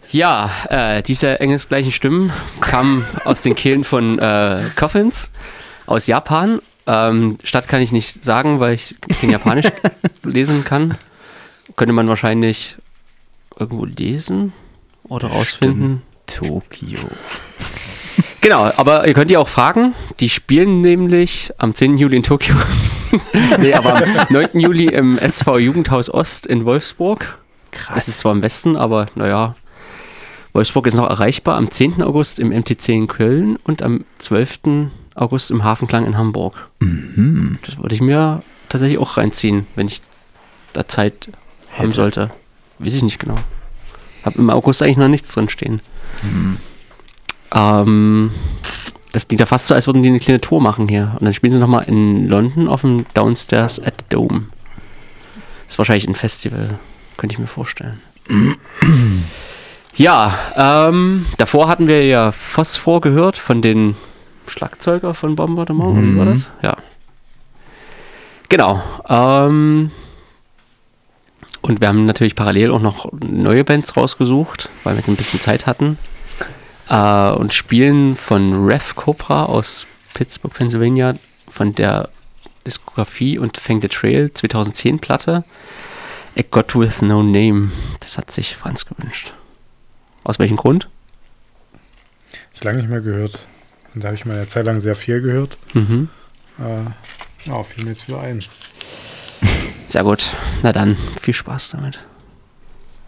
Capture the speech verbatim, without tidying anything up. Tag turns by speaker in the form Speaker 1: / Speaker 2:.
Speaker 1: Ja, äh, diese engelsgleichen Stimmen kamen aus den Kehlen von äh, Coffins aus Japan. Ähm, Stadt kann ich nicht sagen, weil ich kein Japanisch lesen kann. Könnte man wahrscheinlich irgendwo lesen oder rausfinden.
Speaker 2: Tokio.
Speaker 1: Genau, aber ihr könnt die auch fragen. Die spielen nämlich am zehnten Juli in Tokio. Nee, aber am neunten Juli im S V Jugendhaus Ost in Wolfsburg.
Speaker 2: Krass.
Speaker 1: Es ist zwar im Westen, aber naja. Wolfsburg ist noch erreichbar. Am zehnten August im M T C in Köln und am zwölften August im Hafenklang in Hamburg.
Speaker 2: Mhm.
Speaker 1: Das würde ich mir tatsächlich auch reinziehen, wenn ich da Zeit Hätte. haben sollte. Weiß ich nicht genau. Hab im August eigentlich noch nichts drin stehen.
Speaker 2: Mhm.
Speaker 1: Ähm, das klingt ja fast so, als würden die eine kleine Tour machen hier. Und dann spielen sie nochmal in London auf dem Downstairs at the Dome. Das ist wahrscheinlich ein Festival, könnte ich mir vorstellen. Ja, ähm, davor hatten wir ja Phosphor gehört von den Schlagzeuger von Bombardement, mhm. Wie war das? Ja. Genau. Ähm, und wir haben natürlich parallel auch noch neue Bands rausgesucht, weil wir jetzt ein bisschen Zeit hatten. Äh, und spielen von Rev Cobra aus Pittsburgh, Pennsylvania, von der Diskografie und Fang the Trail zweitausendzehn Platte. A God with No Name. Das hat sich Franz gewünscht. Aus welchem Grund?
Speaker 3: Ich lange nicht mehr gehört. Und da habe ich mal eine Zeit lang sehr viel gehört.
Speaker 1: Mhm.
Speaker 3: Äh, ja, fiel mir jetzt wieder ein.
Speaker 1: Sehr gut. Na dann, viel Spaß damit.